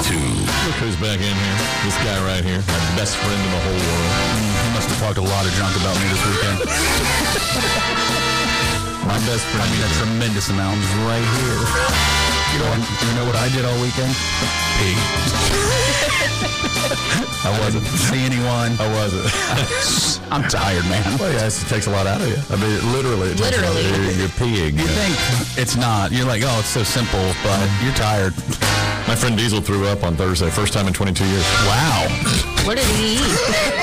Look who's back in here. This guy right here. My best friend in the whole world. He must have talked a lot of junk about me this weekend. My best friend. I mean, a tremendous amount right here. You know what I did all weekend? Pee. I wasn't. See anyone? I wasn't. I'm tired, man. Well, yeah, it takes a lot out of you. I mean, literally. You're peeing. You think it's not. You're like, oh, it's so simple, but you're tired. My friend Diesel threw up on Thursday. First time in 22 years. Wow. What did he eat?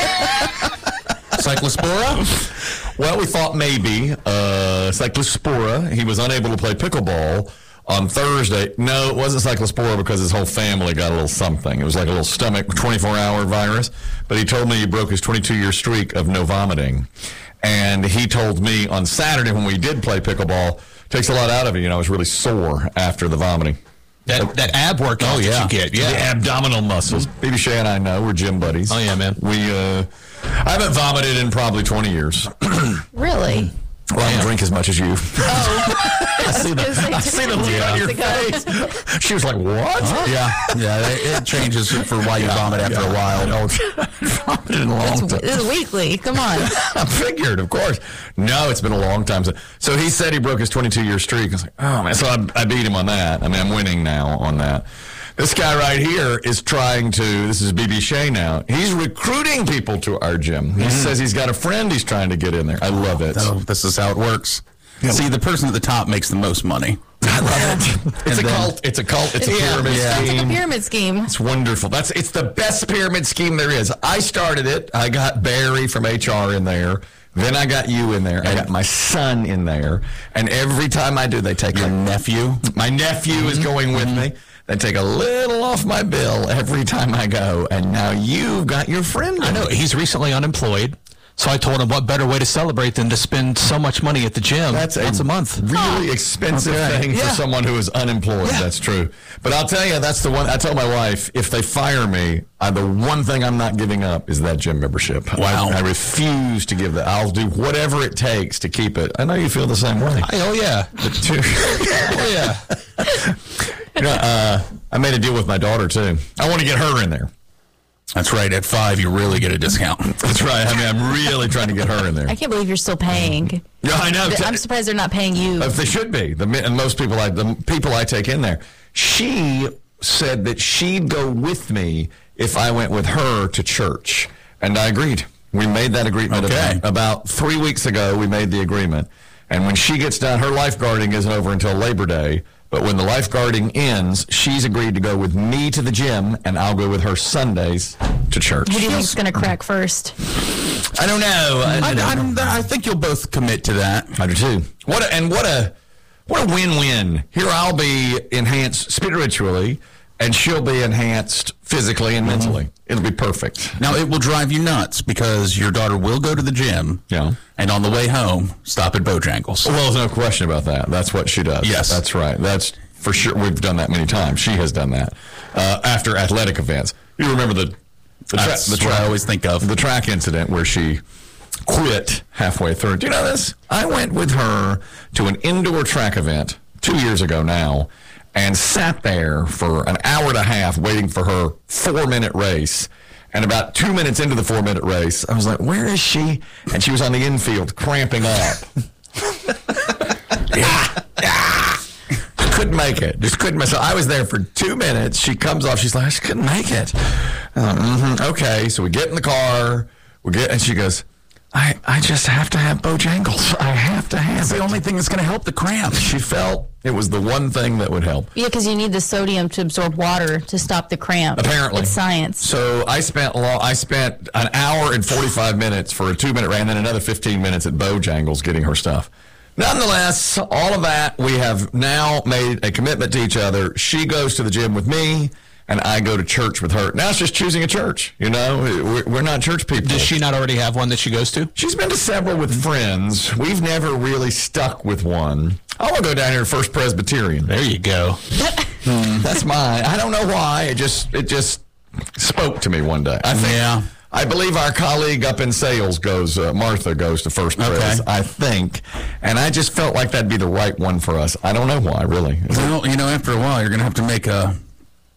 Cyclospora? Well, we thought maybe Cyclospora. He was unable to play pickleball on Thursday. No, it wasn't Cyclospora because his whole family got a little something. It was like a little stomach 24-hour virus. But he told me he broke his 22-year streak of no vomiting. And he told me on Saturday when we did play pickleball, takes a lot out of you. You know, I was really sore after the vomiting. That ab workout that you get, The abdominal muscles. Baby Shay and I know. We're gym buddies. Oh, yeah, man. I haven't vomited in probably 20 years. Really? Well, I don't drink as much as you. Oh. I see the look on your face. She was like, what? Yeah, it changes for why you vomit after a while. I vomited in a long time. This is weekly. Come on. I figured, of course. No, it's been a long time. So he said he broke his 22-year streak. I was like, oh, man. So I beat him on that. I mean, I'm winning now on that. This guy right here is this is BB Shea now. He's recruiting people to our gym. He says he's got a friend he's trying to get in there. I love it. Oh, this is how it works. Yeah. See, the person at the top makes the most money. I love it. It's a cult. It's a pyramid scheme. It's like a pyramid scheme. It's wonderful. It's the best pyramid scheme there is. I started it. I got Barry from HR in there. Then I got you in there. I got my son in there. And every time I do, they take your nephew. My nephew is going with me. They take a little off my bill every time I go. And now you've got your friend. I know. He's recently unemployed. So I told him what better way to celebrate than to spend so much money at the gym once a month. Really expensive thing for someone who is unemployed. Yeah. That's true. But I'll tell you, that's the one. I tell my wife, if they fire me, the one thing I'm not giving up is that gym membership. Wow. I refuse to give that. I'll do whatever it takes to keep it. I know you feel the same way. Oh, yeah. Oh, yeah. You know, I made a deal with my daughter, too. I want to get her in there. That's right. At 5, you really get a discount. That's right. I mean, I'm really trying to get her in there. I can't believe you're still paying. Yeah, I know. I'm surprised they're not paying you. If they should be. And most people, the people I take in there. She said that she'd go with me if I went with her to church. And I agreed. We made that agreement about 3 weeks ago. We made the agreement. And when she gets done, her lifeguarding isn't over until Labor Day. But when the lifeguarding ends, she's agreed to go with me to the gym, and I'll go with her Sundays to church. Who do you think's going to crack first? I don't know. I think you'll both commit to that. I do too. What a win-win. Here I'll be enhanced spiritually, and she'll be enhanced physically and mentally. It'll be perfect. Now, it will drive you nuts because your daughter will go to the gym. Yeah. And on the way home, stop at Bojangles. Well, there's no question about that. That's what she does. Yes. That's right. That's for sure. We've done that many times. She has done that after athletic events. You remember the what I always think of. The track incident where she quit halfway through. Do you know this? I went with her to an indoor track event 2 years ago now and sat there for an hour and a half waiting for her 4-minute race. And about 2 minutes into the 4-minute race, I was like, where is she? And she was on the infield cramping up. Couldn't make it. Just couldn't. So I was there for 2 minutes. She comes off. She's like, I just couldn't make it. Okay. So we get in the car. And she goes, I just have to have Bojangles. I have to have It's it. the only thing that's going to help the cramp. She felt it was the one thing that would help. Yeah, because you need the sodium to absorb water to stop the cramp. Apparently. It's science. So I spent an hour and 45 minutes for a 2-minute run, and then another 15 minutes at Bojangles getting her stuff. Nonetheless, all of that, we have now made a commitment to each other. She goes to the gym with me, and I go to church with her. Now it's just choosing a church, you know. We're not church people. Does she not already have one that she goes to? She's been to several with friends. We've never really stuck with one. I want to go down here to First Presbyterian. There you go. That's mine. I don't know why. It just spoke to me one day. I believe our colleague up in sales Martha goes to First Pres, I think. And I just felt like that'd be the right one for us. I don't know why, really. Well, you know, after a while, you're going to have to make a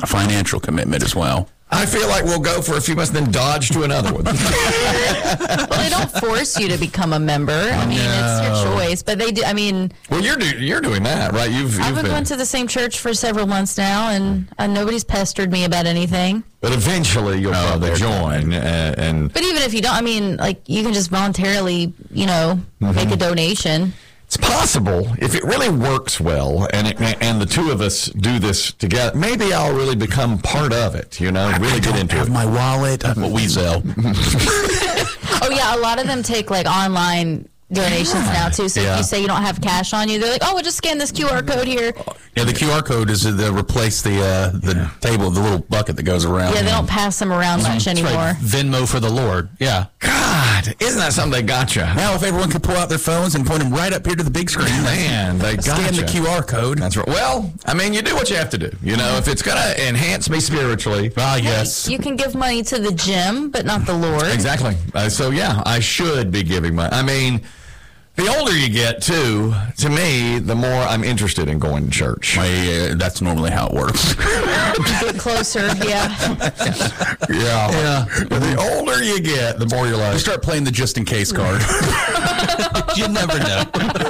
a financial commitment as well. I feel like we'll go for a few months, then dodge to another one. Well, they don't force you to become a member. I mean, it's your choice. But they do. I mean, well, you're doing that, right? I've been going to the same church for several months now, and nobody's pestered me about anything. But eventually, you'll probably join. But even if you don't, I mean, like, you can just voluntarily, make a donation. It's possible if it really works well, and the two of us do this together. Maybe I'll really become part of it. Really get into it. My wallet, what we sell. Oh yeah, a lot of them take like online donations now too. So if you say you don't have cash on you, they're like, "Oh, we'll just scan this QR code here." Yeah, the QR code is to replace the table, the little bucket that goes around. Yeah, they don't pass them around much anymore. Right. Venmo for the Lord. Yeah. God, isn't that something they gotcha? Now, if everyone could pull out their phones and point them right up here to the big screen, man, they scan the QR code. That's right. Well, I mean, you do what you have to do. If it's going to enhance me spiritually, yes. You can give money to the gym, but not the Lord. Exactly. So yeah, I should be giving money. I mean, the older you get, too, to me, the more I'm interested in going to church. That's normally how it works. Get closer, yeah. Yeah. The older you get, the more you're like... You start playing the just-in-case card. You never know.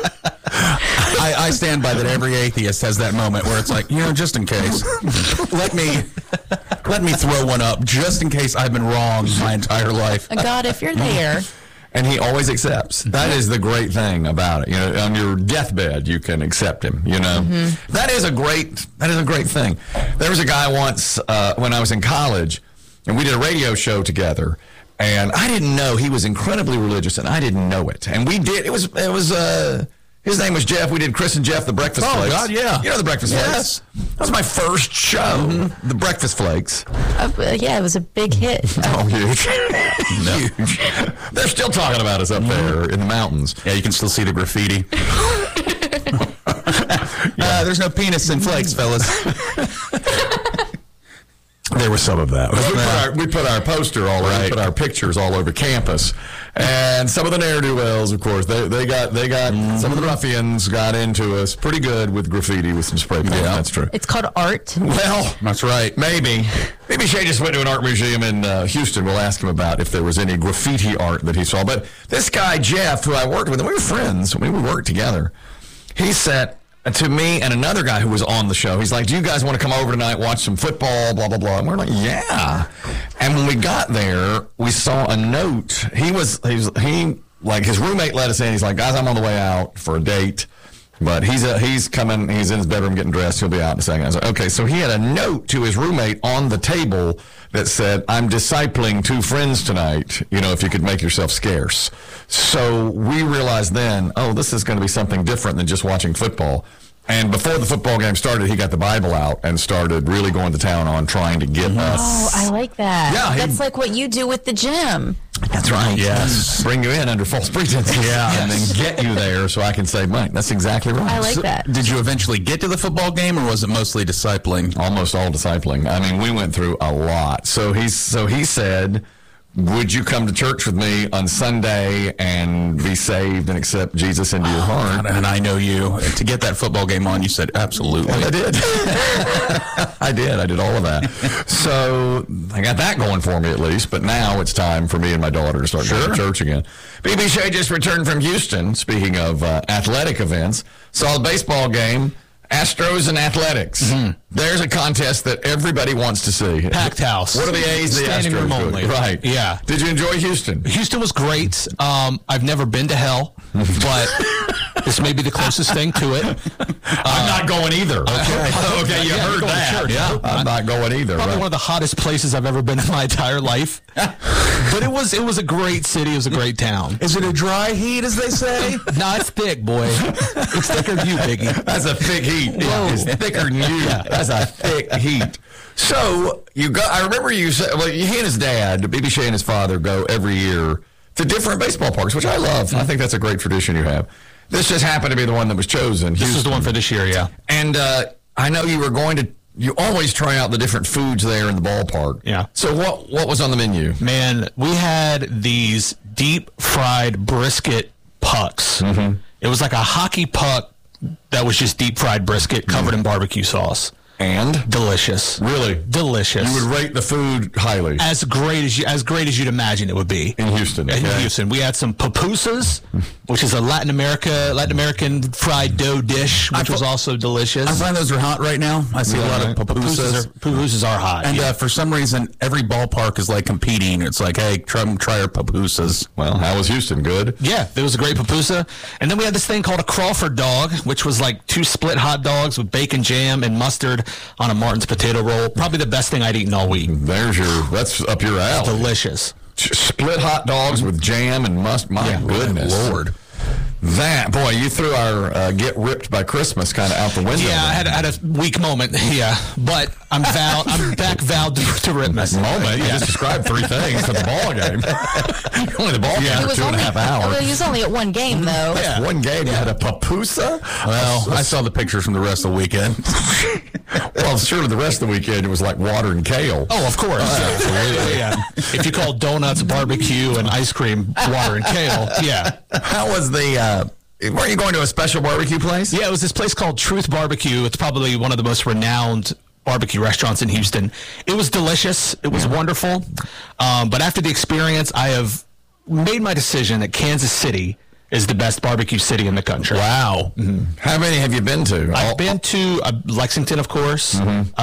I stand by that. Every atheist has that moment where it's like, just in case. Let me throw one up, just in case I've been wrong my entire life. God, if you're there... And he always accepts. That is the great thing about it. On your deathbed, you can accept him. Mm-hmm. That is a great thing. There was a guy once when I was in college, and we did a radio show together. And I didn't know he was incredibly religious, and I didn't know it. And we did. It was. His name was Jeff. We did Chris and Jeff, the Breakfast Flakes. Oh, God, yeah. You know the Breakfast Flakes? That was my first show, the Breakfast Flakes. Yeah, it was a big hit. Oh, huge. Huge. They're still talking about us up there in the mountains. Yeah, you can still see the graffiti. There's no penis in flakes, fellas. There was some of that. We put our poster all over, put our pictures all over campus. And some of the ne'er-do-wells, of course, they got some of the ruffians got into us pretty good with graffiti with some spray paint. Yeah, that's true. It's called art. Well, that's right. Maybe Shay just went to an art museum in Houston. We'll ask him about if there was any graffiti art that he saw. But this guy, Jeff, who I worked with, and we were friends. We worked together. He said to me and another guy who was on the show, he's like, "Do you guys want to come over tonight, watch some football, blah, blah, blah?" And we're like, "Yeah." And when we got there, we saw a note. His roommate let us in. He's like, "Guys, I'm on the way out for a date, but he's coming. He's in his bedroom getting dressed. He'll be out in a second." I was like, "Okay." So he had a note to his roommate on the table that said, "I'm discipling 2 friends tonight. If you could make yourself scarce." So we realized then, this is going to be something different than just watching football. And before the football game started, he got the Bible out and started really going to town on trying to get us. Oh, I like that. Yeah, that's like what you do with the gym. That's right. Yes. Bring you in under false pretenses. Yeah. And then get you there so I can save money. That's exactly right. I like that. Did you eventually get to the football game, or was it mostly discipling? Almost all discipling. I mean, we went through a lot. So he said, "Would you come to church with me on Sunday and be saved and accept Jesus into your heart?" And I know you. To get that football game on, you said, absolutely. Well, I did. I did all of that. So I got that going for me at least. But now it's time for me and my daughter to start going to church again. BB Shea just returned from Houston, speaking of athletic events. Saw the baseball game. Astros and Athletics. Mm-hmm. There's a contest that everybody wants to see. Packed house. What are the A's? The Standing room only. Right. Yeah. Did you enjoy Houston? Houston was great. I've never been to hell, but this may be the closest thing to it. I'm not going either. Okay, you heard that. Church. Yeah. I'm not going either. Probably one of the hottest places I've ever been in my entire life. But it was a great city. It was a great town. Is it a dry heat, as they say? No, it's thick, boy. It's thicker than you, Biggie. That's a thick heat. It's thicker than you. Yeah. That's a thick heat. So I remember you said, he and his dad, BB Shea and his father, go every year to different baseball parks, which I love. Mm-hmm. I think that's a great tradition you have. This just happened to be the one that was chosen. This was the one for this year, yeah. And I know you were going to. You always try out the different foods there in the ballpark. Yeah. So what was on the menu? Man, we had these deep fried brisket pucks. Mm-hmm. It was like a hockey puck that was just deep fried brisket covered in barbecue sauce. And? Delicious. Really? Delicious. You would rate the food highly. As great as you'd imagine it would be. In Houston. In Houston. We had some pupusas, which is a Latin American fried dough dish, which was also delicious. I find those are hot right now. I see a lot of pupusas. Pupusas are hot. And for some reason, every ballpark is like competing. It's like, hey, try our pupusas. Well, how was Houston? Good? Yeah, there was a great pupusa. And then we had this thing called a Crawford dog, which was like 2 split hot dogs with bacon jam and mustard on a Martin's potato roll. Probably the best thing I'd eaten all week. That's up your alley. Delicious. Split hot dogs with jam and mustard. My goodness. Lord. That, boy, you threw our get ripped by Christmas kind of out the window. Yeah, I had a weak moment. Yeah, but I'm back vowed to Ripmas. Moment? You just described 3 things for the ball game. Only the ball game for 2.5 hours. Well, he was only at one game, though. Yeah. One game. You had a pupusa? Well, I saw the pictures from the rest of the weekend. Well, surely the rest of the weekend it was like water and kale. Oh, of course. Absolutely. Yeah. If you call donuts, barbecue, and ice cream water and kale, yeah. How was the... were you going to a special barbecue place? Yeah, it was this place called Truth Barbecue. It's probably one of the most renowned barbecue restaurants in Houston. It was delicious. It was wonderful. But after the experience, I have made my decision that Kansas City is the best barbecue city in the country. Wow. Mm-hmm. How many have you been to? I've been to Lexington, of course,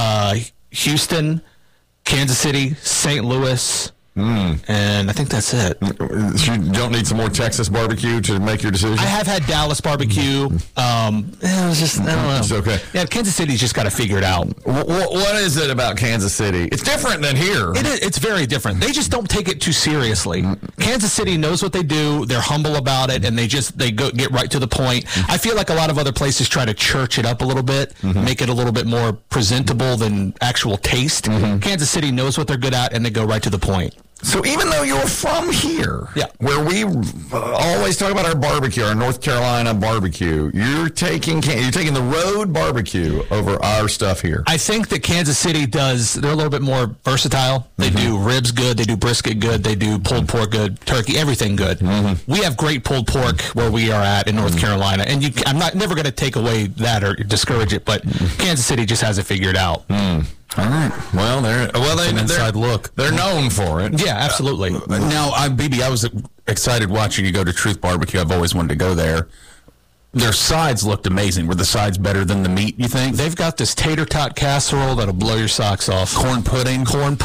Houston, Kansas City, St. Louis, and I think that's it. You don't need some more Texas barbecue to make your decision? I have had Dallas barbecue. It was just, I don't know. It's okay. Yeah, Kansas City's just got to figure it out. What is it about Kansas City? It's different than here. It's very different. They just don't take it too seriously. Kansas City knows what they do. They're humble about it, and they get right to the point. I feel like a lot of other places try to church it up a little bit, make it a little bit more presentable than actual taste. Kansas City knows what they're good at, and they go right to the point. So even though you're from here, where we always talk about our barbecue, our North Carolina barbecue, you're taking the road barbecue over our stuff here. I think that Kansas City they're a little bit more versatile. They do ribs good, they do brisket good, they do pulled pork good, turkey, everything good. We have great pulled pork where we are at in North Carolina, and I'm never going to take away that or discourage it, but Kansas City just has it figured out. All right. Well, they're an inside look. They're known for it. Yeah, absolutely. Now, BB, I was excited watching you go to Truth Barbecue. I've always wanted to go there. Their sides looked amazing. Were the sides better than the meat, you think? They've got this tater tot casserole that'll blow your socks off. Corn pudding,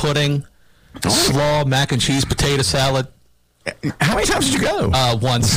slaw, mac and cheese, potato salad. How many times did you go? Once.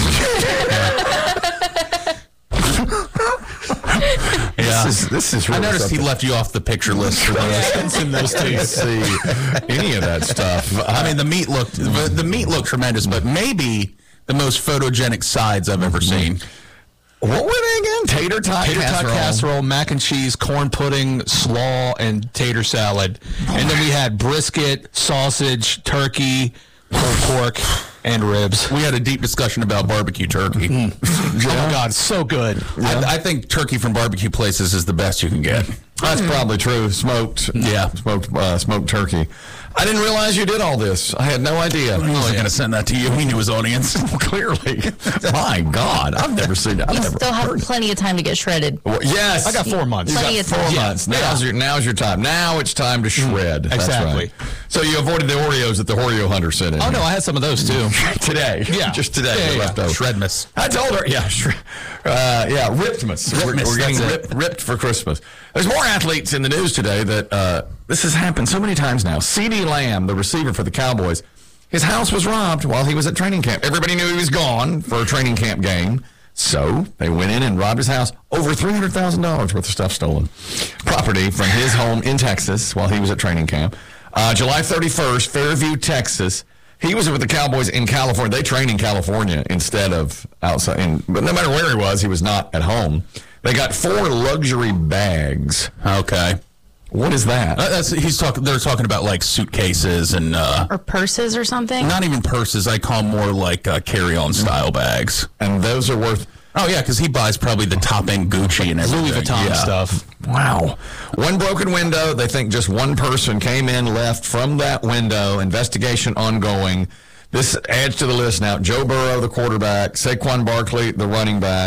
Yeah. This is really I noticed something. he left you off the picture list for those. in those two. See any of that stuff. I mean, the meat looked tremendous, but maybe the most photogenic sides I've ever seen. What were they again? Tater tot casserole, mac and cheese, corn pudding, slaw, and tater salad. And then we had brisket, sausage, turkey, pulled pork, and ribs. We had a deep discussion about barbecue turkey. Oh my God, it's so good. I think turkey from barbecue places is the best you can get. That's probably true. Smoked turkey. I didn't realize you did all this. I had no idea. He wasn't going to send that to you. He knew his audience. Clearly. My God. I've never seen that. You still have plenty of time to get shredded. Well, yes. I got 4 months. Plenty You of got 4 time. months. Now's your time. Now it's time to shred. That's Exactly. right. So you avoided the Oreos that the Oreo hunter sent in. Oh, no, I had some of those, too. Today. Yeah. Just today. Yeah. Left over. Shredmas. I told her, Riptmas. We're getting ripped for Christmas. There's more athletes in the news today that this has happened so many times now. CeeDee Lamb, the receiver for the Cowboys, his house was robbed while he was at training camp. Everybody knew he was gone for a training camp game. So they went in and robbed his house. Over $300,000 worth of stuff stolen. Property from his home in Texas while he was at training camp. July 31st, Fairview, Texas. He was with the Cowboys in California. They train in California instead of outside. But no matter where he was not at home. They got 4 luxury bags. Okay. What is that? They're talking about like suitcases and Or purses or something? not even purses. I call more like carry-on style bags. And those are worth... Oh yeah, because he buys probably the top end Gucci and everything. Louis Vuitton stuff. Wow. One broken window. They think just one person came in, left from that window. Investigation ongoing. This adds to the list now. Joe Burrow, the quarterback. Saquon Barkley, the running back.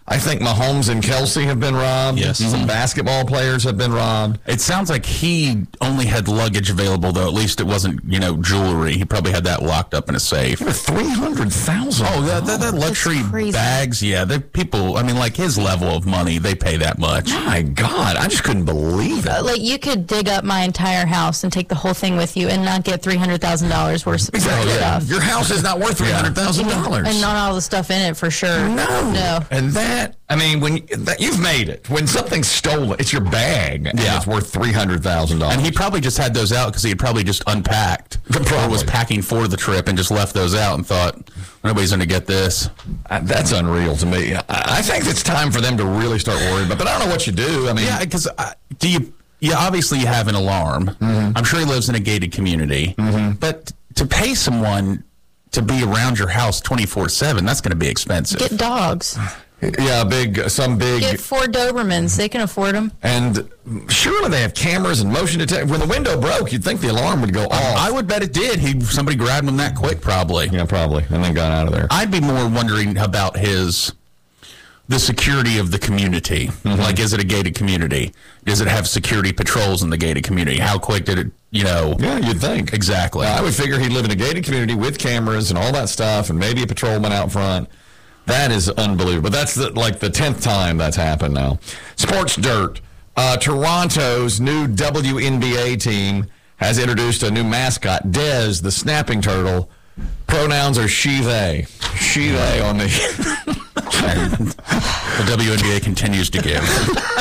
I think Mahomes and Kelsey have been robbed. Yes. Some basketball players have been robbed. It sounds like he only had luggage available, though. At least it wasn't, jewelry. He probably had that locked up in a safe. $300,000. Oh, that luxury crazy. bags. Yeah, people. I mean, like his level of money, they pay that much. My God, I just couldn't believe it. Like, you could dig up my entire house and take the whole thing with you and not get $300,000 worth of stuff. Your house is not worth $300,000. And not all the stuff in it, for sure. No. And you've made it. When something's stolen, it's your bag, and it's worth $300,000. And he probably just had those out because he had probably just unpacked or was packing for the trip and just left those out and thought, nobody's going to get this. That's unreal to me. I think it's time for them to really start worrying about. But I don't know what you do. I mean, because obviously you have an alarm. Mm-hmm. I'm sure he lives in a gated community. Mm-hmm. But to pay someone to be around your house 24/7, that's going to be expensive. Get dogs. Yeah, big. Get 4 Dobermans. They can afford them. And surely they have cameras and motion detection. When the window broke, you'd think the alarm would go off. I would bet it did. Somebody grabbed him that quick, probably. Yeah, probably, and then got out of there. I'd be more wondering about the security of the community. Mm-hmm. Like, is it a gated community? Does it have security patrols in the gated community? How quick did it, Yeah, you'd think. Exactly. I would figure he'd live in a gated community with cameras and all that stuff, and maybe a patrolman out front. That is unbelievable. That's the 10th time that's happened now. Sports Dirt. Toronto's new WNBA team has introduced a new mascot, Dez, the snapping turtle. Pronouns are she, they. She, they on the... The WNBA continues to give.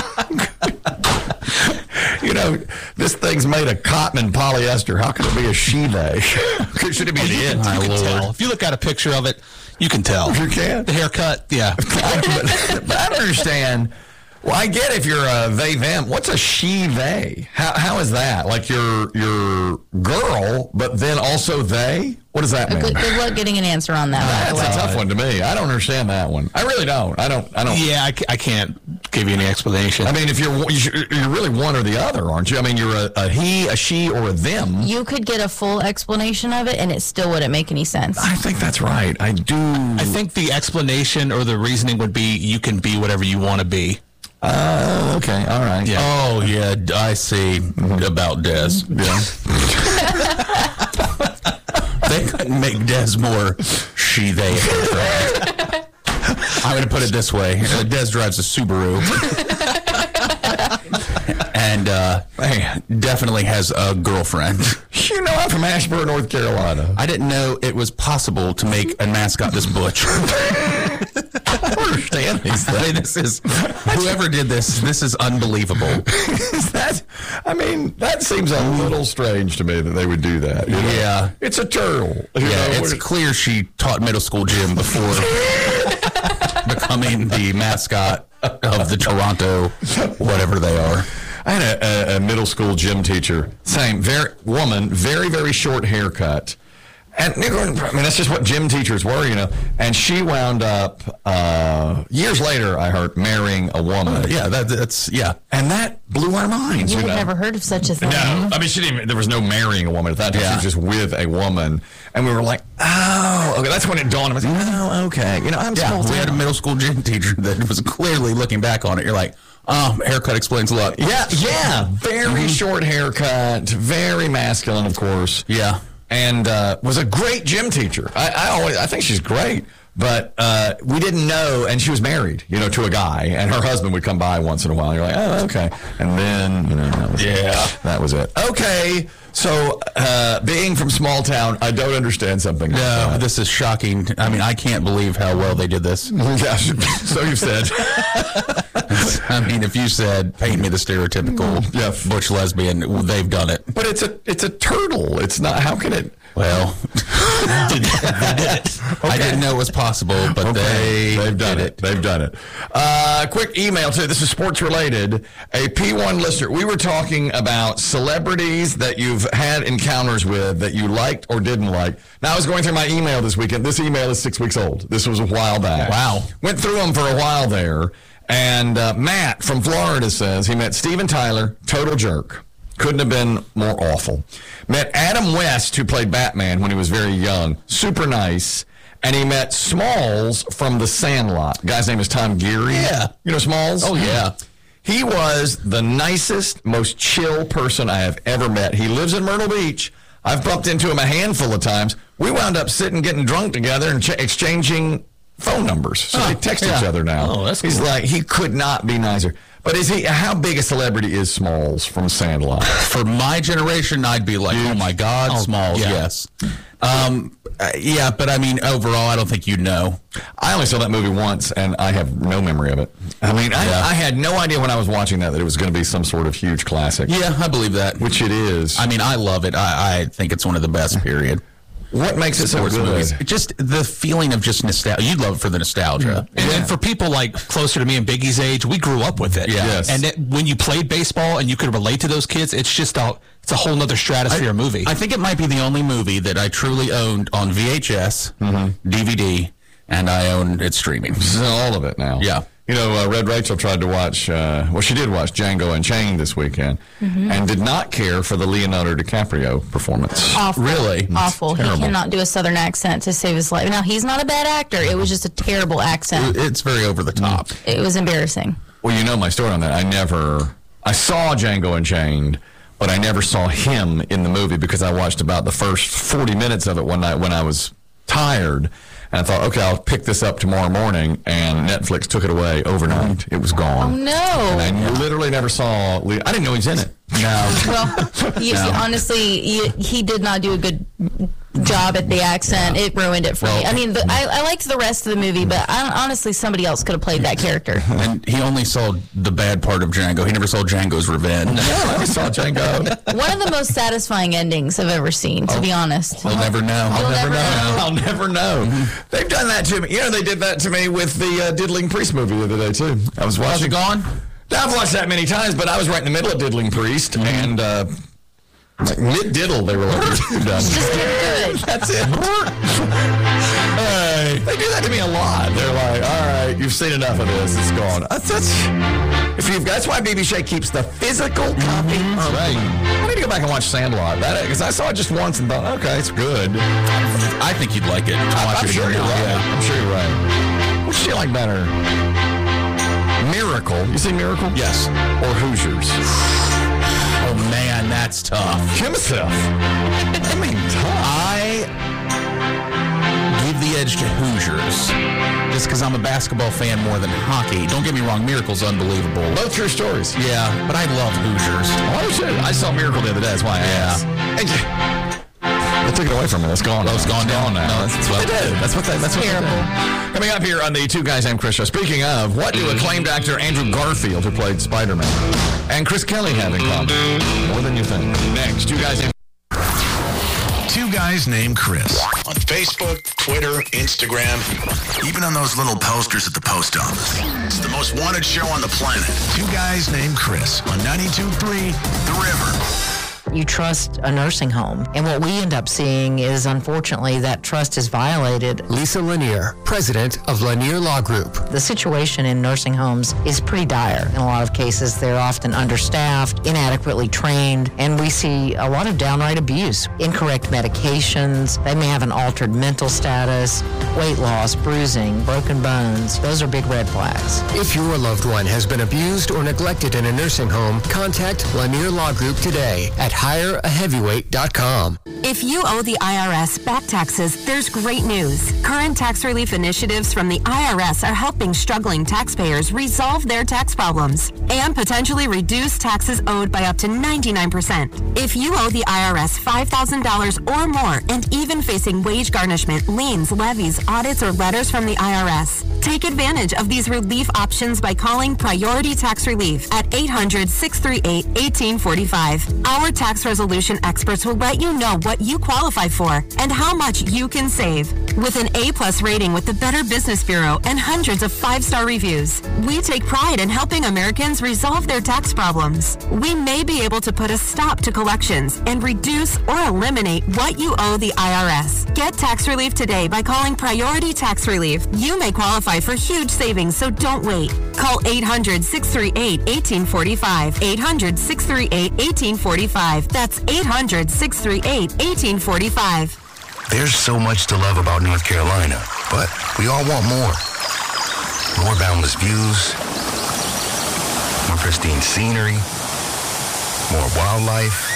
This thing's made of cotton and polyester. How could it be a she, they? Should it be an it? You can tell. If you look at a picture of it, you can tell. You can? The haircut, yeah. But I don't understand. Well, I get if you're a they, them. What's a she, they? How is that? Like your girl, but then also they? What does that mean? Good luck getting an answer on that. That's a tough one to me. I don't understand that one. I really don't. I don't. Yeah, I can't give you any explanation. I mean, if you're really one or the other, aren't you? I mean, you're a he, a she, or a them. You could get a full explanation of it, and it still wouldn't make any sense. I think that's right. I do. I think the explanation or the reasoning would be you can be whatever you want to be. Okay, all right. Yeah. Oh, yeah, I see about Dez. Yeah. They couldn't make Dez more she, they. I'm going to put it this way. Dez drives a Subaru. And definitely has a girlfriend. I'm from Ashburn, North Carolina. I didn't know it was possible to make a mascot this butch. I don't understand these things. This is whoever did this. This is unbelievable. That seems a little strange to me that they would do that. Yeah, it's a turtle. It's clear she taught middle school gym before becoming the mascot of the Toronto, whatever they are. I had a middle school gym teacher. Same, very very short haircut. And that's just what gym teachers were, And she wound up years later, I heard, marrying a woman. That's. And that blew our minds. You had never heard of such a thing. No, she didn't. There was no marrying a woman at that time. She was just with a woman, and we were like, oh, okay. That's when it dawned on me. Oh, okay. I'm small. We had a middle school gym teacher that was clearly looking back on it. You're like, haircut explains a lot. Yeah. Very short haircut, very masculine, of course. Yeah. And was a great gym teacher. I think she's great, but we didn't know. And she was married, to a guy, and her husband would come by once in a while. And you're like, oh, okay. And then, that was it. Okay. So, being from small town, I don't understand something. No, this is shocking. I can't believe how well they did this. Yeah, so you've said. If you said, paint me the stereotypical butch lesbian, they've done it. But it's a turtle. It's not, how can it? Well, they did it. Okay. I didn't know it was possible, but they've done it. They've done it. Quick email, too. This is sports related. A P1 listener. We were talking about celebrities that you've had encounters with that you liked or didn't like. Now, I was going through my email this weekend. This email is 6 weeks old. This was a while back. Wow. Went through them for a while there. And Matt from Florida says he met Steven Tyler, total jerk. Couldn't have been more awful. Met Adam West, who played Batman when he was very young. Super nice. and he met Smalls from The Sandlot. Guy's name is Tom Geary. Yeah. You know Smalls? Oh, yeah. He was the nicest, most chill person I have ever met. He lives in Myrtle Beach. I've bumped into him a handful of times. We wound up sitting, getting drunk together and exchanging phone numbers. So they text each other now. Oh, that's cool. He's like, he could not be nicer. But how big a celebrity is Smalls from Sandlot? For my generation, I'd be like, oh my God, Smalls, yeah. yes. Yeah, but I mean, overall, I don't think you'd know. I only saw that movie once, and I have no memory of it. I mean, I had no idea when I was watching that it was going to be some sort of huge classic. Yeah, I believe that. Which it is. I mean, I love it. I think it's one of the best, period. What makes it so good? Movies. Just the feeling of just nostalgia. You'd love it for the nostalgia. And for people like closer to me and Biggie's age, we grew up with it. Yeah. Yes. And when you played baseball and you could relate to those kids, it's just it's a whole nother stratosphere movie. I think it might be the only movie that I truly owned on VHS, DVD, and I own it streaming. All of it now. Yeah. You know, Red Rachel tried to watch, she did watch Django Unchained this weekend and did not care for the Leonardo DiCaprio performance. Awful. Really? Awful. He terrible. cannot do a Southern accent to save his life. Now, he's not a bad actor. It was just a terrible accent. It's very over the top. It was embarrassing. Well, you know my story on that. I saw Django Unchained, but I never saw him in the movie because I watched about the first 40 minutes of it one night when I was tired. And I thought, okay, I'll pick this up tomorrow morning. And Netflix took it away overnight. It was gone. Oh, no. And I literally never saw I didn't know he's in it. No. Well, honestly, he did not do a good job at the accent. It ruined it for me. I mean, I liked the rest of the movie, but honestly, somebody else could have played that character. And he only saw the bad part of Django. He never saw Django's Revenge. No, I never saw Django. One of the most satisfying endings I've ever seen, to be honest. We'll never know. I'll never know. They've done that to me. You know, they did that to me with the Diddling Priest movie the other day, too. I was watching. Was it gone? I've watched that many times, but I was right in the middle of Diddling Priest, and like mid-diddle, they were like, you're done. Just get good. That's it. Hey, they do that to me a lot. They're like, all right, you've seen enough of this. It's gone. That's why BB Shea keeps the physical copy. Right. I need to go back and watch Sandlot. Because I saw it just once and thought, okay, it's good. I think you'd like it. I'm sure you're right. Yeah. I'm sure you're right. Which do you like better? Miracle. You see Miracle? Yes. Or Hoosiers? Oh, man, that's tough. Kill myself. I mean, tough. I give the edge to Hoosiers just because I'm a basketball fan more than hockey. Don't get me wrong, Miracle's unbelievable. Both true stories. Yeah, but I love Hoosiers. Oh, shit. I saw Miracle the other day. That's why I asked. They took it away from me. It's gone. Oh, it's gone down now. No, that's what they did. That's what they did. Coming up here on the Two Guys Named Chris show. Speaking of, what do acclaimed actor Andrew Garfield, who played Spider-Man, and Chris Kelly have in common? More than you think. Next, Two Guys Named Two Guys Named Chris. On Facebook, Twitter, Instagram, even on those little posters at the post office. It's the most wanted show on the planet. Two Guys Named Chris on 92.3 The River. You trust a nursing home. And what we end up seeing is, unfortunately, that trust is violated. Lisa Lanier, president of Lanier Law Group. The situation in nursing homes is pretty dire. In a lot of cases, they're often understaffed, inadequately trained, and we see a lot of downright abuse. Incorrect medications, they may have an altered mental status, weight loss, bruising, broken bones. Those are big red flags. If your loved one has been abused or neglected in a nursing home, contact Lanier Law Group today at hireaheavyweight.com. If you owe the IRS back taxes, there's great news. Current tax relief initiatives from the IRS are helping struggling taxpayers resolve their tax problems and potentially reduce taxes owed by up to 99%. If you owe the IRS $5,000 or more and even facing wage garnishment, liens, levies, audits, or letters from the IRS, take advantage of these relief options by calling Priority Tax Relief at 800-638-1845. Our tax resolution experts will let you know what you qualify for and how much you can save. With an A+ rating with the Better Business Bureau and hundreds of 5-star reviews, we take pride in helping Americans resolve their tax problems. We may be able to put a stop to collections and reduce or eliminate what you owe the IRS. Get tax relief today by calling Priority Tax Relief. You may qualify for huge savings, so don't wait. Call 800-638-1845. 800-638-1845. That's 800-638-1845. There's so much to love about North Carolina, but we all want more. More boundless views, more pristine scenery, more wildlife,